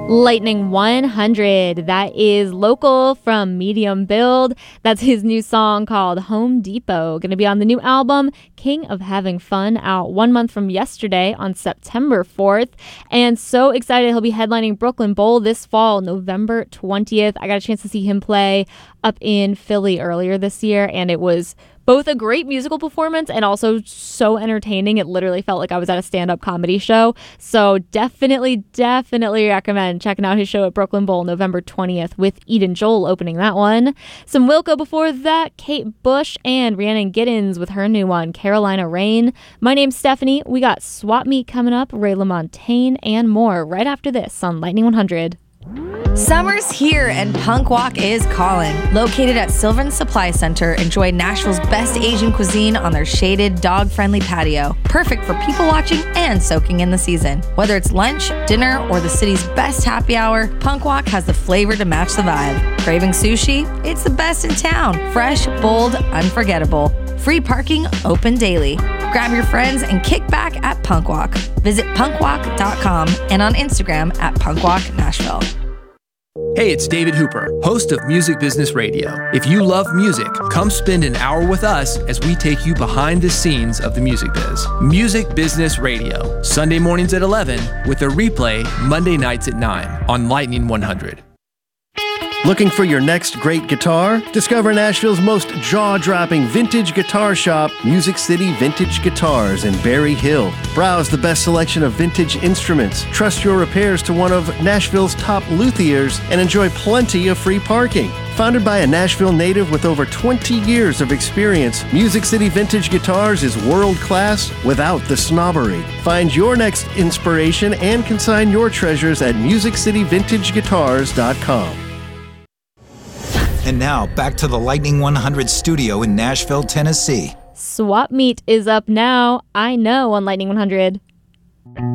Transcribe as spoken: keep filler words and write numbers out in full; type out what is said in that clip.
Lightning one hundred. That is local from Medium Build. That's his new song called Home Depot. Going to be on the new album, King of Having Fun, out one month from yesterday on September fourth. And so excited. He'll be headlining Brooklyn Bowl this fall, November twentieth. I got a chance to see him play up in Philly earlier this year, and it was both a great musical performance and also so entertaining. It literally felt like I was at a stand-up comedy show. So definitely, definitely recommend checking out his show at Brooklyn Bowl November twentieth with Eden Joel opening that one. Some Wilco before that, Kate Bush and Rhiannon Giddens with her new one, Carolina Rain. My name's Stephanie. We got Swap Meet coming up, Ray LaMontagne, and more right after this on Lightning one hundred. Summer's here and Punk Walk is calling. Located at Sylvan Supply Center, enjoy Nashville's best Asian cuisine on their shaded, dog-friendly patio. Perfect for people watching and soaking in the season. Whether it's lunch, dinner, or the city's best happy hour, Punk Walk has the flavor to match the vibe. Craving sushi? It's the best in town. Fresh, bold, unforgettable. Free parking, open daily. Grab your friends and kick back at Punk Walk. Visit punk walk dot com and on Instagram at Punk Walk Nashville. Hey, it's David Hooper, host of Music Business Radio. If you love music, come spend an hour with us as we take you behind the scenes of the music biz. Music Business Radio, Sunday mornings at eleven, with a replay Monday nights at nine on Lightning one hundred. Looking for your next great guitar? Discover Nashville's most jaw-dropping vintage guitar shop, Music City Vintage Guitars in Berry Hill. Browse the best selection of vintage instruments, trust your repairs to one of Nashville's top luthiers, and enjoy plenty of free parking. Founded by a Nashville native with over twenty years of experience, Music City Vintage Guitars is world-class without the snobbery. Find your next inspiration and consign your treasures at music city vintage guitars dot com. And now, back to the Lightning one hundred studio in Nashville, Tennessee. Swap Meet is up now. I know on Lightning one hundred.